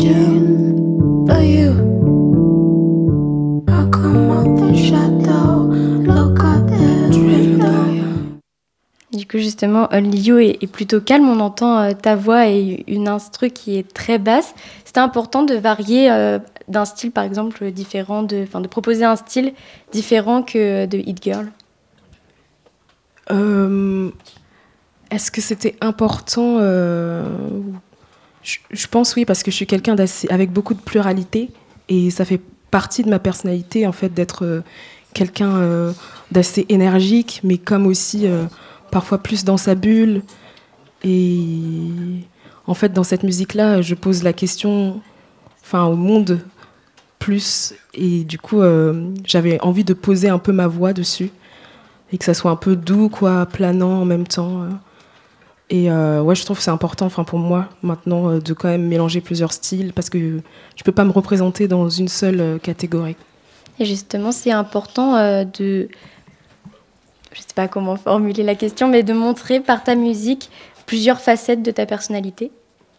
question for you. How come all the shadow look at the window? Du coup, justement, Only You est plutôt calme. On entend ta voix et une instru qui est très basse. C'était important de varier d'un style, par exemple, différent, de proposer un style différent que de Hit Girl. Est-ce que c'était important je pense oui, parce que je suis quelqu'un avec beaucoup de pluralité et ça fait partie de ma personnalité, en fait, d'être quelqu'un d'assez énergique, mais comme aussi parfois plus dans sa bulle. Et en fait, dans cette musique-là, je pose la question au monde plus. Et du coup, j'avais envie de poser un peu ma voix dessus et que ça soit un peu doux, quoi, planant en même temps. Et ouais, je trouve que c'est important, pour moi maintenant, de quand même mélanger plusieurs styles parce que je peux pas me représenter dans une seule catégorie. Et justement, c'est important je sais pas comment formuler la question, mais de montrer par ta musique plusieurs facettes de ta personnalité.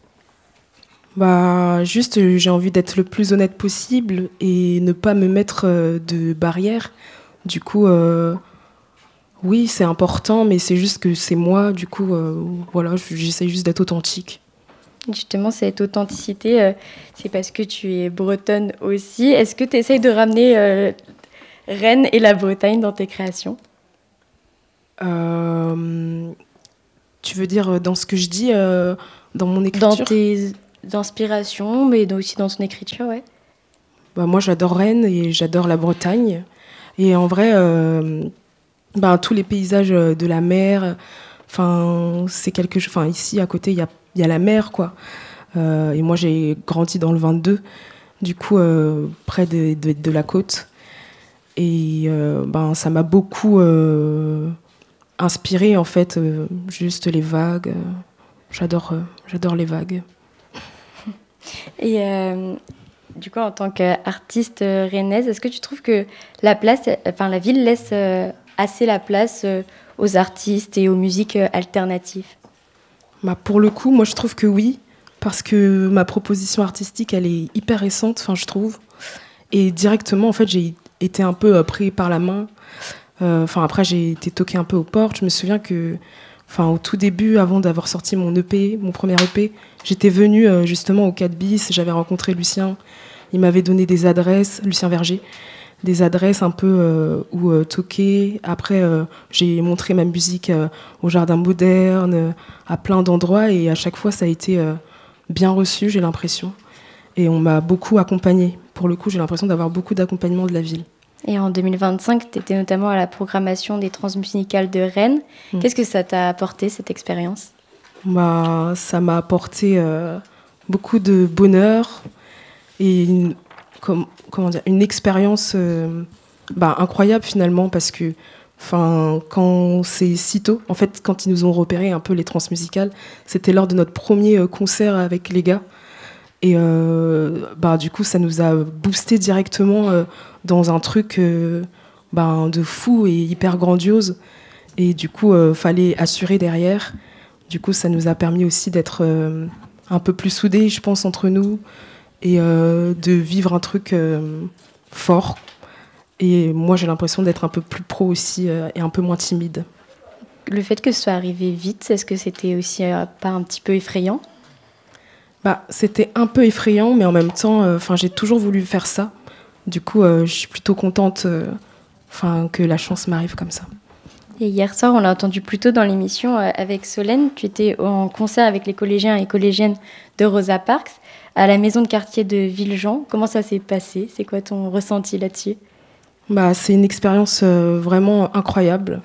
Juste, j'ai envie d'être le plus honnête possible et ne pas me mettre de barrières. Du coup, oui, c'est important, mais c'est juste que c'est moi. Du coup, voilà, j'essaie juste d'être authentique. Justement, cette authenticité, c'est parce que tu es bretonne aussi. Est-ce que tu essayes de ramener Rennes et la Bretagne dans tes créations ? Tu veux dire dans ce que je dis, dans mon écriture ? Dans tes inspirations, mais aussi dans ton écriture, ouais. Moi, j'adore Rennes et j'adore la Bretagne. Et en vrai, tous les paysages de la mer, c'est quelque chose. Ici, à côté, il y a la mer, quoi. Et moi, j'ai grandi dans le 22, du coup, près de la côte. Et ça m'a beaucoup inspiré, en fait, juste les vagues. J'adore les vagues. Et du coup, en tant qu'artiste rennaise, est-ce que tu trouves que la ville laisse assez la place aux artistes et aux musiques alternatives ? Pour le coup, moi, je trouve que oui, parce que ma proposition artistique, elle est hyper récente, je trouve. Et directement, en fait, j'ai été un peu pris par la main. Après, j'ai été toquée un peu aux portes. Je me souviens que, au tout début, avant d'avoir sorti mon EP, mon premier EP, j'étais venue justement au 4 bis. J'avais rencontré Lucien. Il m'avait donné des adresses, Lucien Verger, des adresses un peu où toquer. Après, j'ai montré ma musique au Jardin Moderne, à plein d'endroits. Et à chaque fois, ça a été bien reçu, j'ai l'impression. Et on m'a beaucoup accompagnée. Pour le coup, j'ai l'impression d'avoir beaucoup d'accompagnement de la ville. Et en 2025, tu étais notamment à la programmation des Transmusicales de Rennes. Qu'est-ce que ça t'a apporté, cette expérience ? Ça m'a apporté beaucoup de bonheur et une expérience incroyable finalement, parce que quand c'est si tôt, en fait, quand ils nous ont repéré un peu les Transmusicales, c'était lors de notre premier concert avec les gars. Et du coup, ça nous a boosté directement dans un truc de fou et hyper grandiose. Et du coup, fallait assurer derrière. Du coup, ça nous a permis aussi d'être un peu plus soudés, je pense, entre nous, et de vivre un truc fort. Et moi, j'ai l'impression d'être un peu plus pro aussi et un peu moins timide. Le fait que ce soit arrivé vite, est-ce que c'était aussi pas un petit peu effrayant ? C'était un peu effrayant, mais en même temps, j'ai toujours voulu faire ça. Du coup, je suis plutôt contente que la chance m'arrive comme ça. Et hier soir, on l'a entendu plus tôt dans l'émission avec Solène. Tu étais en concert avec les collégiens et collégiennes de Rosa Parks à la maison de quartier de Villejean. Comment ça s'est passé ? C'est quoi ton ressenti là-dessus ? C'est une expérience vraiment incroyable.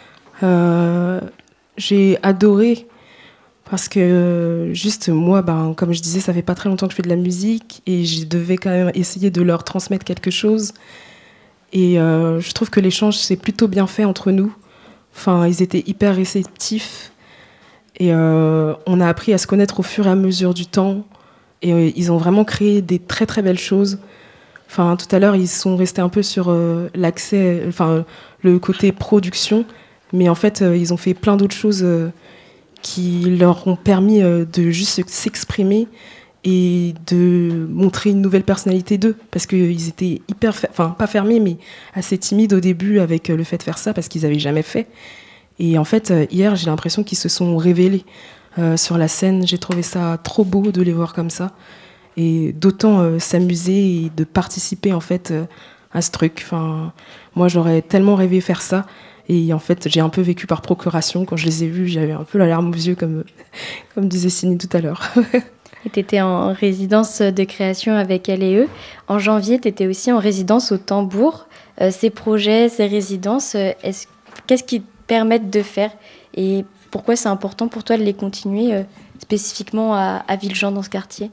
J'ai adoré. Parce que juste moi, comme je disais, ça fait pas très longtemps que je fais de la musique et je devais quand même essayer de leur transmettre quelque chose. Et je trouve que l'échange s'est plutôt bien fait entre nous. Ils étaient hyper réceptifs et on a appris à se connaître au fur et à mesure du temps. Et ils ont vraiment créé des très très belles choses. Tout à l'heure, ils sont restés un peu sur l'accès, le côté production, mais en fait, ils ont fait plein d'autres choses qui leur ont permis de juste s'exprimer et de montrer une nouvelle personnalité d'eux, parce qu'ils étaient pas fermés, mais assez timides au début avec le fait de faire ça, parce qu'ils n'avaient jamais fait. Et en fait, hier, j'ai l'impression qu'ils se sont révélés sur la scène. J'ai trouvé ça trop beau de les voir comme ça, et d'autant s'amuser et de participer en fait à ce truc. Enfin, moi, j'aurais tellement rêvé faire ça. Et en fait, j'ai un peu vécu par procuration. Quand je les ai vus, j'avais un peu la larme aux yeux, comme disait Sini tout à l'heure. Et tu étais en résidence de création avec elle et eux. En janvier, tu étais aussi en résidence au Tambour. Ces projets, ces résidences, qu'est-ce qu'ils te permettent de faire? Et pourquoi c'est important pour toi de les continuer spécifiquement à Villejean, dans ce quartier?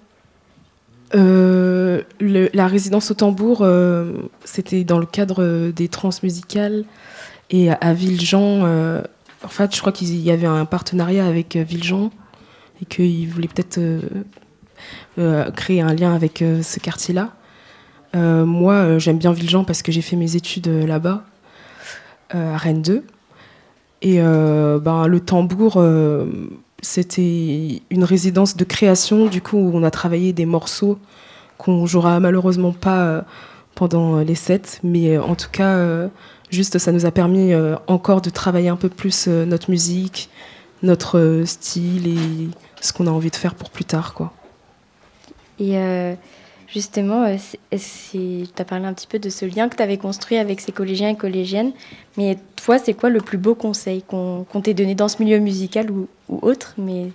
La résidence au Tambour, c'était dans le cadre des transmusicales. Et à Villejean, en fait, je crois qu'il y avait un partenariat avec Villejean et qu'ils voulaient peut-être créer un lien avec ce quartier-là. Moi, j'aime bien Villejean parce que j'ai fait mes études là-bas, à Rennes 2. Et le Tambour, c'était une résidence de création, du coup, où on a travaillé des morceaux qu'on jouera malheureusement pas pendant les sets, mais en tout cas, juste ça nous a permis encore de travailler un peu plus notre musique, notre style et ce qu'on a envie de faire pour plus tard, quoi. Et justement, tu as parlé un petit peu de ce lien que tu avais construit avec ces collégiens et collégiennes, mais toi, c'est quoi le plus beau conseil qu'on t'ait donné dans ce milieu musical ou autre, mais...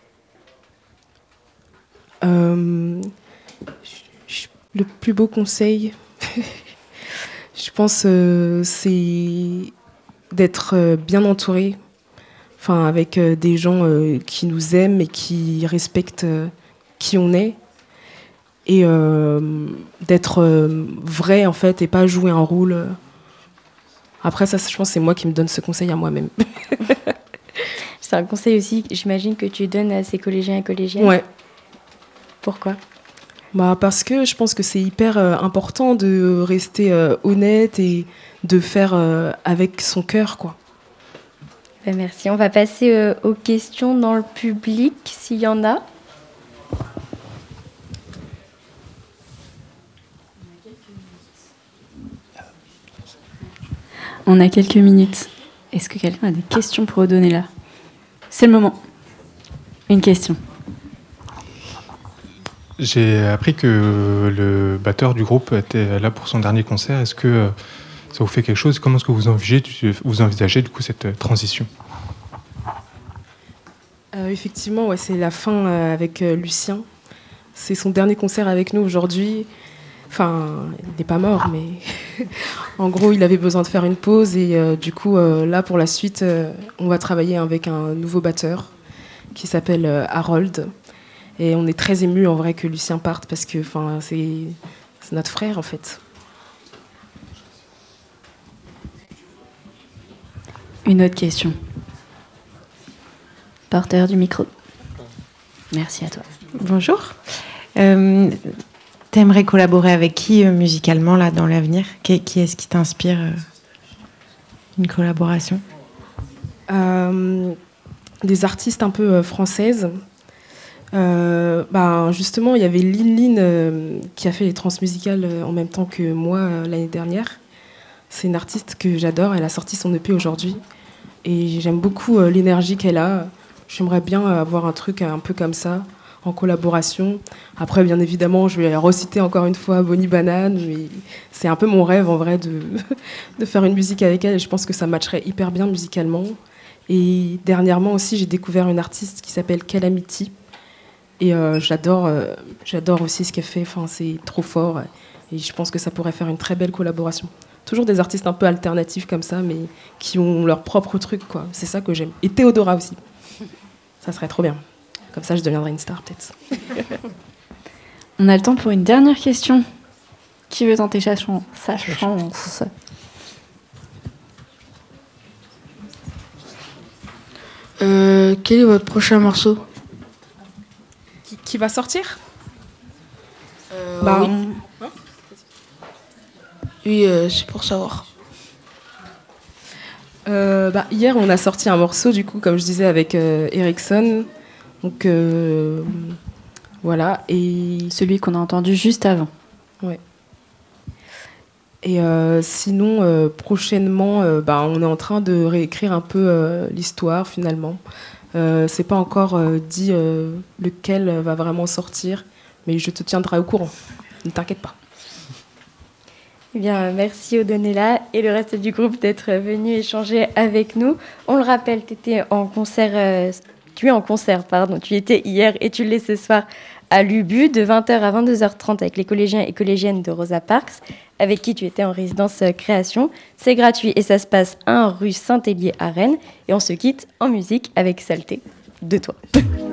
Le plus beau conseil, je pense, c'est d'être bien entouré, enfin, avec des gens qui nous aiment et qui respectent qui on est, et d'être vrai en fait et pas jouer un rôle. Après ça, je pense, c'est moi qui me donne ce conseil à moi-même. C'est un conseil aussi, j'imagine, que tu donnes à ces collégiens et collégiennes. Ouais. Pourquoi? Parce que je pense que c'est hyper important de rester honnête et de faire avec son cœur, quoi. Merci. On va passer aux questions dans le public, s'il y en a. On a quelques minutes. Est-ce que quelqu'un a des questions pour redonner là? C'est le moment. Une question. J'ai appris que le batteur du groupe était là pour son dernier concert. Est-ce que ça vous fait quelque chose? Comment est-ce que vous envisagez du coup cette transition? Effectivement, ouais, c'est la fin avec Lucien. C'est son dernier concert avec nous aujourd'hui. Enfin, il n'est pas mort, mais en gros, il avait besoin de faire une pause. Et du coup, là, pour la suite, on va travailler avec un nouveau batteur qui s'appelle Harold. Et on est très émus, en vrai, que Lucien parte parce que c'est notre frère, en fait. Une autre question. Porteur du micro. Merci à toi. Bonjour. T'aimerais collaborer avec qui musicalement là dans l'avenir? Qui est-ce qui t'inspire une collaboration? Des artistes un peu françaises. Justement, il y avait Lin qui a fait les transmusicales en même temps que moi l'année dernière. C'est une artiste que j'adore. Elle a sorti son EP aujourd'hui. Et j'aime beaucoup l'énergie qu'elle a. J'aimerais bien avoir un truc un peu comme ça, en collaboration. Après, bien évidemment, je vais reciter encore une fois Bonnie Banane, mais c'est un peu mon rêve, en vrai, de faire une musique avec elle. Et je pense que ça matcherait hyper bien musicalement. Et dernièrement aussi, j'ai découvert une artiste qui s'appelle Calamity. Et j'adore aussi ce qu'elle fait. Enfin, c'est trop fort. Et je pense que ça pourrait faire une très belle collaboration. Toujours des artistes un peu alternatifs comme ça, mais qui ont leur propre truc, quoi. C'est ça que j'aime. Et Théodora aussi. Ça serait trop bien. Comme ça, je deviendrai une star, peut-être. On a le temps pour une dernière question. Qui veut tenter sa chance? Quel est votre prochain morceau? Qui va sortir? Oui. Oui, c'est pour savoir. Hier, on a sorti un morceau, du coup, comme je disais, avec Ericsson. Donc, Voilà, et Celui qu'on a entendu juste avant. sinon, prochainement, on est en train de réécrire un peu l'histoire finalement. C'est pas encore dit lequel va vraiment sortir, mais je te tiendrai au courant. Ne t'inquiète pas. Eh bien, merci Odonella et le reste du groupe d'être venu échanger avec nous. On le rappelle, tu es en concert, tu étais hier et tu l'es ce soir à l'UBU de 20h à 22h30 avec les collégiens et collégiennes de Rosa Parks, avec qui tu étais en résidence création. C'est gratuit et ça se passe 1 rue Saint-Hélier à Rennes. Et on se quitte en musique avec Saleté de toi.